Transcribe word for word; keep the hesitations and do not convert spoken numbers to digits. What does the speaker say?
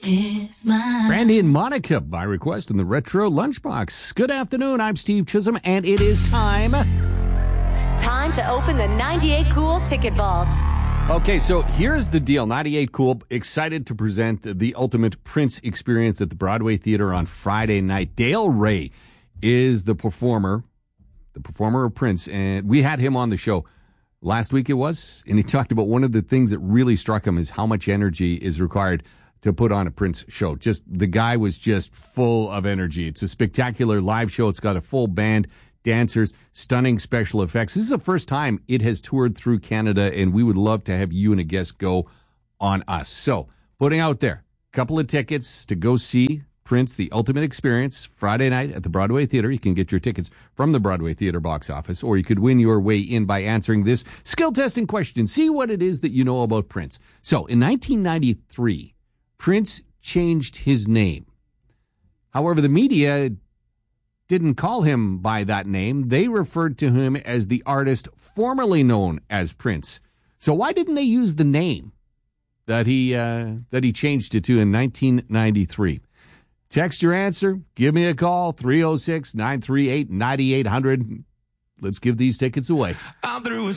is mine. Brandy and Monica by request in the Retro Lunchbox. Good afternoon, I'm Steve Chisholm, and it is time. Time to open the ninety-eight Cool Ticket Vault. Okay, so here's the deal. ninety-eight Cool, excited to present the ultimate Prince experience at the Broadway Theater on Friday night. Dale Ray is the performer, the performer of Prince, and we had him on the show last week it was, and he talked about one of the things that really struck him is how much energy is required to put on a Prince show. Just, the guy was just full of energy. It's a spectacular live show. It's got a full band, dancers, stunning special effects. This is the first time it has toured through Canada, and we would love to have you and a guest go on us. So, putting out there, a couple of tickets to go see Prince, The Ultimate Experience, Friday night at the Broadway Theater. You can get your tickets from the Broadway Theater box office, or you could win your way in by answering this skill testing question. See what it is that you know about Prince. So, in nineteen ninety-three, Prince changed his name. However, the media didn't call him by that name. They referred to him as the artist formerly known as Prince. So why didn't they use the name that he uh, that he changed it to in nineteen ninety-three? Text your answer. Give me a call, three oh six, nine three eight, nine eight hundred. Let's give these tickets away. I'm through